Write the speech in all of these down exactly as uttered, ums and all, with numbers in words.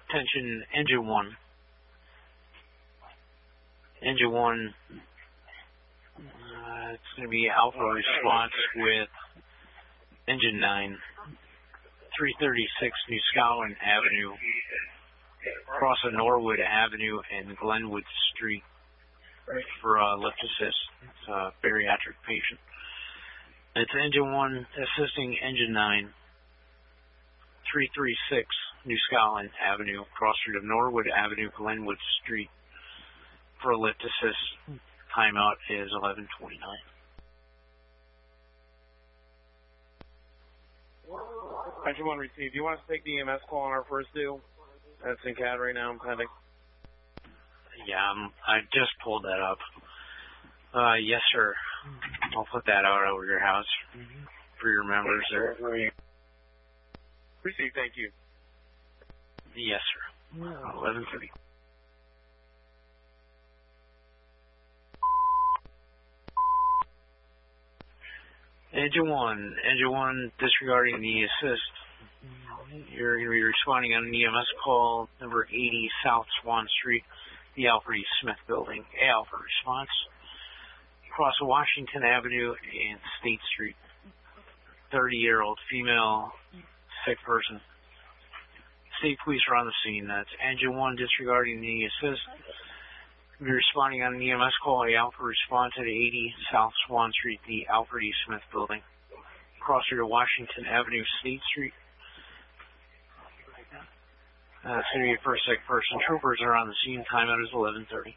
Attention, Engine one. Engine one, uh, it's going to be Alpha response with Engine nine, three thirty-six New Scotland Avenue, across of Norwood Avenue and Glenwood Street for uh, lift assist. It's a bariatric patient. It's Engine one assisting Engine nine, three thirty-six New Scotland Avenue, cross street of Norwood Avenue, Glenwood Street for a lift assist. Timeout is eleven twenty-nine. Engine one received. Do you want us to take the E M S call on our first deal? That's in C A D right now. I'm pending. Yeah, um, I just pulled that up. Uh, yes, sir. I'll put that out over your house mm-hmm. for your members there. Received. Thank you. Yes, sir. eleven thirty. Engine one. Engine one disregarding the assist. You're going to be responding on an E M S call number eighty South Swan Street, the Alfred E. Smith Building. Alpha response. Across Washington Avenue and State Street. thirty-year-old female sick person. State police are on the scene. That's Engine one disregarding the assist. We'll be responding on an E M S call. Alpha response at eighty South Swan Street, the Alfred E. Smith Building. Across here to Washington Avenue, State Street. Uh, it's going to be a first sick person. Troopers are on the scene. Timeout is eleven thirty.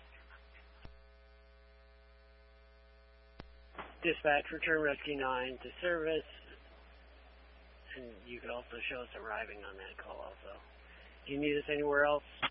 Dispatch, return rescue nine to service. And you could also show us arriving on that call also. Do you need us anywhere else?